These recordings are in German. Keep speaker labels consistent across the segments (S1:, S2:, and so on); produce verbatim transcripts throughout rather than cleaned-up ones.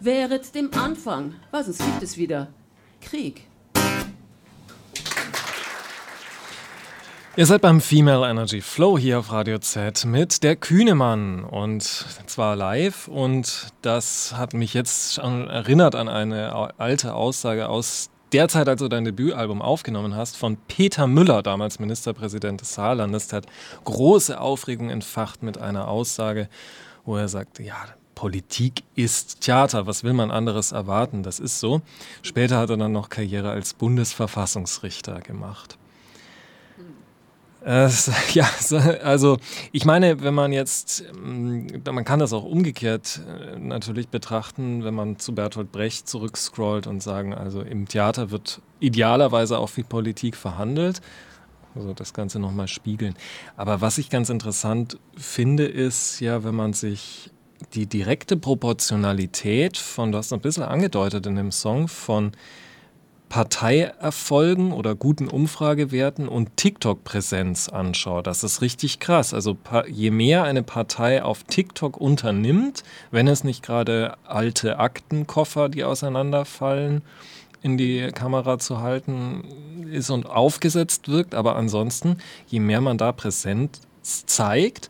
S1: während dem Anfang, was uns gibt es wieder? Krieg.
S2: Ihr seid beim Female Energy Flow hier auf Radio Z mit der Kühnemann und zwar live, und das hat mich jetzt schon erinnert an eine alte Aussage aus der Zeit, als du dein Debütalbum aufgenommen hast, von Peter Müller, damals Ministerpräsident des Saarlandes. Der hat große Aufregung entfacht mit einer Aussage, wo er sagte, ja, Politik ist Theater, was will man anderes erwarten, das ist so. Später hat er dann noch Karriere als Bundesverfassungsrichter gemacht. Äh, ja, also ich meine, wenn man jetzt, man kann das auch umgekehrt äh, natürlich betrachten, wenn man zu Bertolt Brecht zurückscrollt und sagen, also im Theater wird idealerweise auch viel Politik verhandelt, also das Ganze nochmal spiegeln. Aber was ich ganz interessant finde, ist ja, wenn man sich die direkte Proportionalität von, du hast es ein bisschen angedeutet in dem Song, von Parteierfolgen oder guten Umfragewerten und TikTok-Präsenz anschaut. Das ist richtig krass. Also je mehr eine Partei auf TikTok unternimmt, wenn es nicht gerade alte Aktenkoffer, die auseinanderfallen, in die Kamera zu halten ist und aufgesetzt wirkt, aber ansonsten, je mehr man da Präsenz zeigt,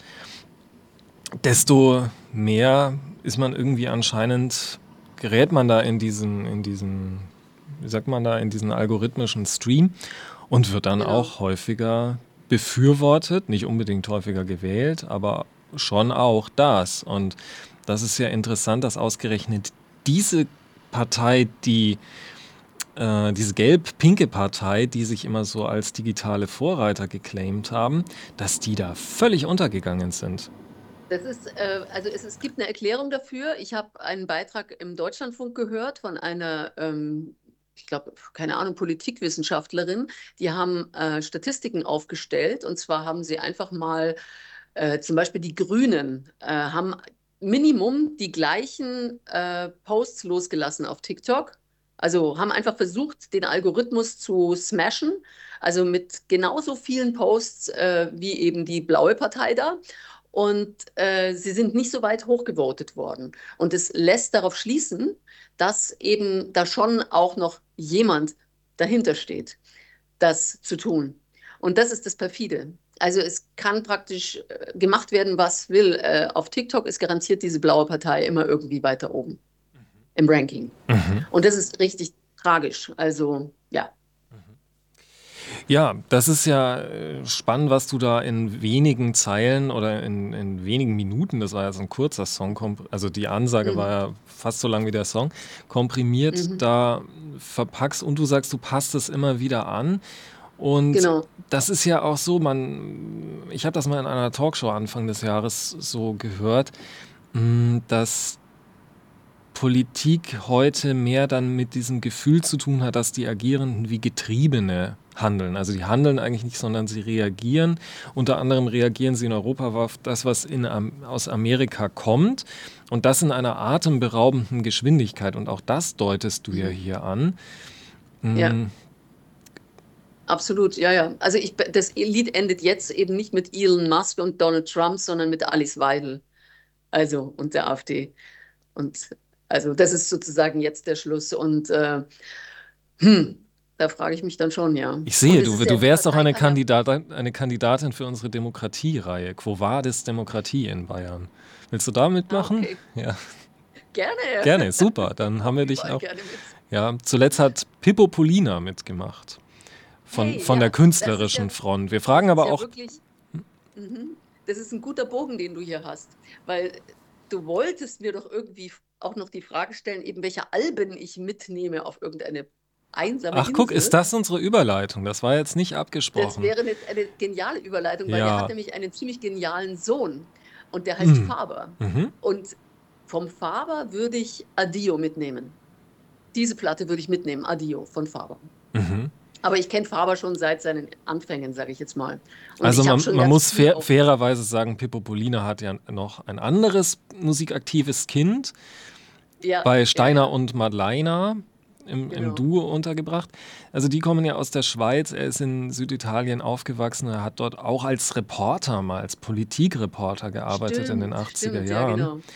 S2: desto mehr ist man irgendwie anscheinend, gerät man da in diesen, in diesen wie sagt man da, in diesen algorithmischen Stream und wird dann genau. auch häufiger befürwortet, nicht unbedingt häufiger gewählt, aber schon auch das. Und das ist ja interessant, dass ausgerechnet diese Partei, die äh, diese gelb-pinke Partei, die sich immer so als digitale Vorreiter geclaimt haben, dass die da völlig untergegangen sind.
S3: Das ist, äh, also es, es gibt eine Erklärung dafür. Ich habe einen Beitrag im Deutschlandfunk gehört von einer ähm, ich glaube, keine Ahnung, Politikwissenschaftlerin, die haben äh, Statistiken aufgestellt, und zwar haben sie einfach mal, äh, zum Beispiel die Grünen, äh, haben Minimum die gleichen äh, Posts losgelassen auf TikTok, also haben einfach versucht, den Algorithmus zu smashen, also mit genauso vielen Posts äh, wie eben die blaue Partei da. Und äh, sie sind nicht so weit hochgevotet worden. Und es lässt darauf schließen, dass eben da schon auch noch jemand dahinter steht, das zu tun. Und das ist das Perfide. Also es kann praktisch äh, gemacht werden, was will. Äh, auf TikTok ist garantiert diese blaue Partei immer irgendwie weiter oben mhm. im Ranking. Mhm. Und das ist richtig tragisch. Also ja.
S2: Ja, das ist ja spannend, was du da in wenigen Zeilen oder in, in wenigen Minuten, das war ja so ein kurzer Song, also die Ansage mhm. war ja fast so lang wie der Song, komprimiert mhm. da verpackst, und du sagst, du passt es immer wieder an. Und genau. das ist ja auch so, man, ich habe das mal in einer Talkshow Anfang des Jahres so gehört, dass Politik heute mehr dann mit diesem Gefühl zu tun hat, dass die Agierenden wie Getriebene handeln. Also die handeln eigentlich nicht, sondern sie reagieren. Unter anderem reagieren sie in Europa auf das, was in, aus Amerika kommt, und das in einer atemberaubenden Geschwindigkeit. Und auch das deutest du ja hier an.
S3: Ja. Absolut, ja, ja. Also ich, das Lied endet jetzt eben nicht mit Elon Musk und Donald Trump, sondern mit Alice Weidel, also und der AfD. Und also das ist sozusagen jetzt der Schluss. Und äh, hm, da frage ich mich dann schon, ja.
S2: Ich sehe, du, du wärst auch eine Kandidatin, eine Kandidatin für unsere Demokratie-Reihe. Quo Vadis Demokratie in Bayern. Willst du da mitmachen?
S3: Ah, okay.
S2: Ja.
S3: Gerne.
S2: Gerne, super. Dann haben wir dich auch. Ja, zuletzt hat Pippo Polina mitgemacht. Von, hey, von ja, der künstlerischen ja, Front. Wir fragen aber ja auch.
S3: Wirklich, das ist ein guter Bogen, den du hier hast. Weil du wolltest mir doch irgendwie auch noch die Frage stellen, eben welche Alben ich mitnehme auf irgendeine einsame
S2: Ach,
S3: Insel.
S2: guck, ist das unsere Überleitung? Das war jetzt nicht abgesprochen.
S3: Das wäre eine, eine geniale Überleitung, weil
S2: ja.
S3: er hat nämlich einen ziemlich genialen Sohn und der heißt hm. Faber.
S2: Mhm.
S3: Und vom Faber würde ich Addio mitnehmen. Diese Platte würde ich mitnehmen, Addio von Faber.
S2: Mhm.
S3: Aber ich kenne Faber schon seit seinen Anfängen, sage ich jetzt mal. Und
S2: also man, man muss fair, fairerweise sagen, Pippo Polina hat ja noch ein anderes musikaktives Kind ja, bei Steiner ja. und Madleiner im, genau. im Duo untergebracht. Also die kommen ja aus der Schweiz, er ist in Süditalien aufgewachsen, er hat dort auch als Reporter mal, als Politikreporter gearbeitet
S3: stimmt,
S2: in den achtziger
S3: stimmt,
S2: Jahren.
S3: Ja, genau.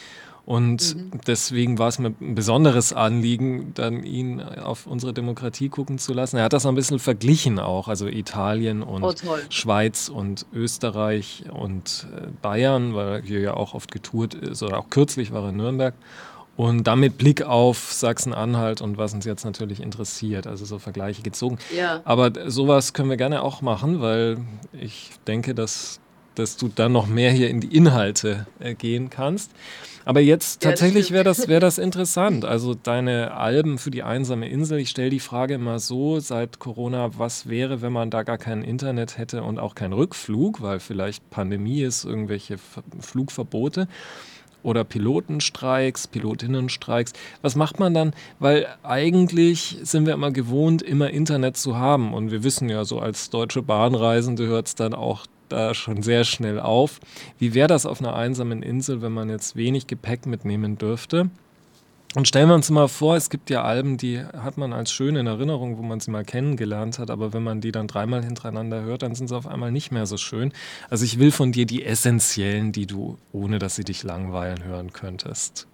S2: Und
S3: Mhm.
S2: deswegen war es mir ein besonderes Anliegen, dann ihn auf unsere Demokratie gucken zu lassen. Er hat das noch ein bisschen verglichen auch, also Italien
S3: Oh,
S2: und
S3: toll.
S2: Schweiz und Österreich und äh, Bayern, weil er hier ja auch oft getourt ist, oder auch kürzlich war er in Nürnberg. Und dann mit Blick auf Sachsen-Anhalt und was uns jetzt natürlich interessiert, also so Vergleiche gezogen.
S3: Ja,
S2: Aber d- sowas können wir gerne auch machen, weil ich denke, dass, dass du dann noch mehr hier in die Inhalte äh, gehen kannst. Aber jetzt
S3: ja, das
S2: tatsächlich wäre
S3: stimmt.
S2: das, wär das interessant. Also deine Alben für die einsame Insel, ich stelle die Frage immer so, seit Corona, was wäre, wenn man da gar kein Internet hätte und auch keinen Rückflug, weil vielleicht Pandemie ist, irgendwelche Ver- Flugverbote oder Pilotenstreiks, Pilotinnenstreiks. Was macht man dann? Weil eigentlich sind wir immer gewohnt, immer Internet zu haben. Und wir wissen ja, so als deutsche Bahnreisende hört es dann auch da schon sehr schnell auf. Wie wäre das auf einer einsamen Insel, wenn man jetzt wenig Gepäck mitnehmen dürfte? Und stellen wir uns mal vor, es gibt ja Alben, die hat man als schön in Erinnerung, wo man sie mal kennengelernt hat, aber wenn man die dann dreimal hintereinander hört, dann sind sie auf einmal nicht mehr so schön. Also ich will von dir die essentiellen, die du, ohne dass sie dich langweilen, hören könntest.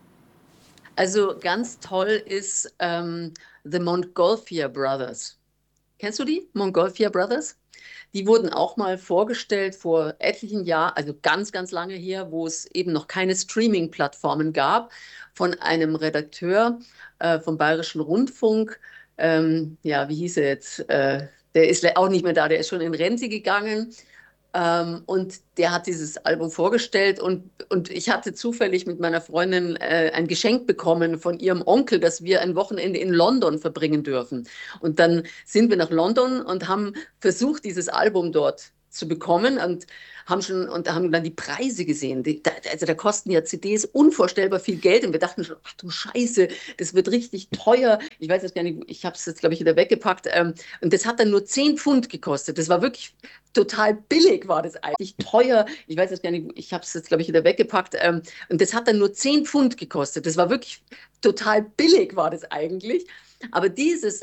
S3: Also ganz toll ist ähm, The Montgolfier Brothers. Kennst du die? Montgolfier Brothers? Die wurden auch mal vorgestellt vor etlichen Jahren, also ganz, ganz lange her, wo es eben noch keine Streaming-Plattformen gab, von einem Redakteur äh, vom Bayerischen Rundfunk. Ähm, ja, wie hieß er jetzt? Äh, der ist le- auch nicht mehr da, der ist schon in Rente gegangen. Ähm, und der hat dieses Album vorgestellt und, und ich hatte zufällig mit meiner Freundin äh, ein Geschenk bekommen von ihrem Onkel, dass wir ein Wochenende in London verbringen dürfen. Und dann sind wir nach London und haben versucht, dieses Album dort zu bekommen und haben schon und haben dann die Preise gesehen. Die, da, also da kosten ja C Ds unvorstellbar viel Geld und wir dachten schon, ach du Scheiße, das wird richtig teuer. Ich weiß jetzt gar nicht, ich habe es jetzt, glaube ich, wieder weggepackt. Ähm, und das hat dann nur zehn Pfund gekostet. Das war wirklich total billig, war das eigentlich teuer. Ich weiß jetzt gar nicht, ich habe es jetzt, glaube ich, wieder weggepackt. Ähm, und das hat dann nur zehn Pfund gekostet. Das war wirklich total billig, war das eigentlich. Aber dieses